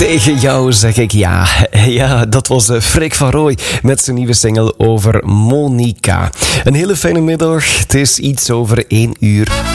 Tegen jou zeg ik ja. Ja, dat was Freek van Rooij met zijn nieuwe single over Monica. Een hele fijne middag. Het is iets over 1 uur.